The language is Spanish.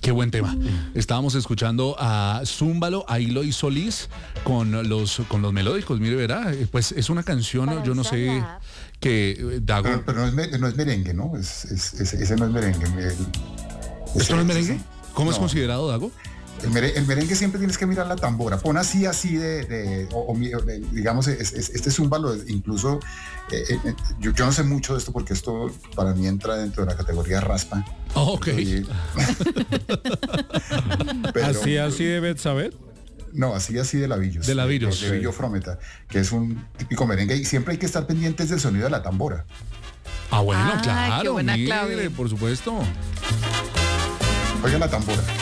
Qué buen tema. Estábamos escuchando a Zúmbalo, a Eloy Solís con los melódicos. Mire, verá, pues es una canción, Para yo no sé, usarla. que Dago. Pero no es merengue, ¿no? Ese no es merengue. ¿Esto no es merengue? ¿Cómo es no. considerado, Dago? El merengue siempre tienes que mirar la tambora. Pon así digamos, este zúmbalo, incluso, yo no sé mucho de esto porque esto para mí entra dentro de la categoría raspa. Oh, ok. Pero, ¿Así de Betsabé? No, así de Lavillos. De Lavillos. De Villo Frometa, que es un típico merengue y siempre hay que estar pendientes del sonido de la tambora. Ah, bueno, Ah, qué claro, buena mire, clave. por supuesto. Oiga la tambora.